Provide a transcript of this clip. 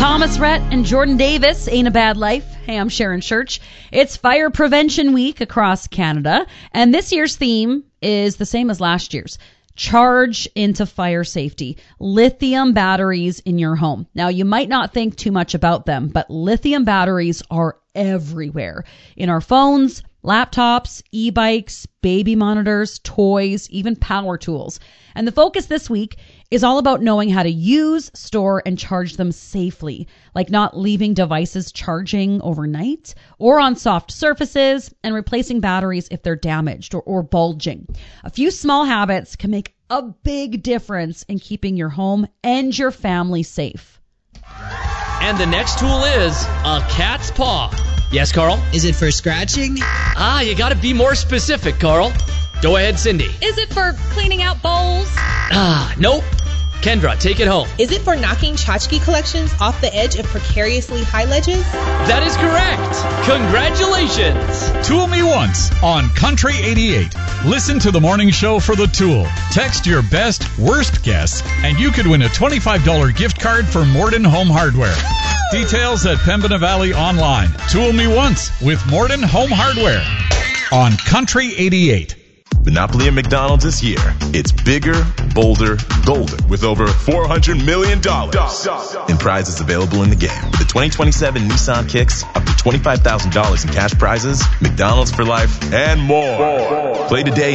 Thomas Rhett and Jordan Davis, Ain't a Bad Life. Hey, I'm Sharon Church. It's Fire Prevention Week across Canada, and this year's theme is the same as last year's. Charge into fire safety. Lithium batteries in your home. Now, you might not think too much about them, but lithium batteries are everywhere. In our phones, laptops, e-bikes, baby monitors, toys, even power tools. And the focus this week is all about knowing how to use, store, and charge them safely, like not leaving devices charging overnight or on soft surfaces, and replacing batteries if they're damaged or bulging. A few small habits can make a big difference in keeping your home and your family safe. And the next tool is a cat's paw. Yes, Carl? Is it for scratching? You gotta be more specific, Carl. Go ahead, Cindy. Is it for cleaning out bowls? Nope. Kendra, take it home. Is it for knocking tchotchke collections off the edge of precariously high ledges? That is correct. Congratulations. Tool Me Once on Country 88. Listen to the morning show for the tool. Text your best, worst guess, and you could win a $25 gift card for Morden Home Hardware. Details at Pembina Valley Online. Tool Me Once with Morden Home Hardware on Country 88. Monopoly at McDonald's is here. It's bigger, bolder, golden with over $400 million in prizes available in the game. With the 2027 Nissan Kicks, up to $25,000 in cash prizes, McDonald's for life, and more. Play today